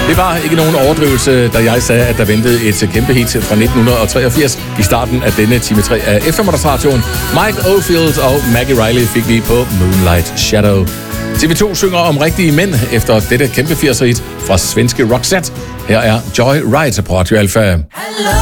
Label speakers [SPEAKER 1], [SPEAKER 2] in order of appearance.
[SPEAKER 1] Det var ikke nogen overdrivelse, da jeg sagde, at der ventede et kæmpe hit fra 1983 i starten af denne time 3 af FM-radioen. Mike Oldfield og Maggie Riley fik vi på Moonlight Shadow. TV2 synger om rigtige mænd efter dette kæmpe 80'er hit fra svenske Roxette. Her er Joy Ride på Radio Alpha.